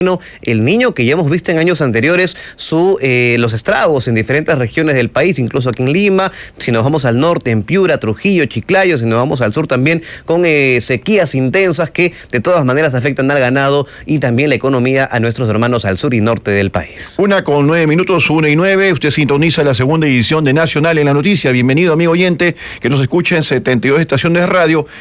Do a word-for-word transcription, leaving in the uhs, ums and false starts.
El Niño, que ya hemos visto en años anteriores su, eh, los estragos en diferentes regiones del país, incluso aquí en Lima. Si nos vamos al norte, en Piura, Trujillo, Chiclayo, si nos vamos al sur también con eh, sequías intensas que de todas maneras afectan al ganado y también la economía a nuestros hermanos al sur y norte del país. Una con nueve minutos, una y nueve. Usted sintoniza la segunda edición de Nacional en la Noticia. Bienvenido, amigo oyente, que nos escucha en setenta y dos estaciones de radio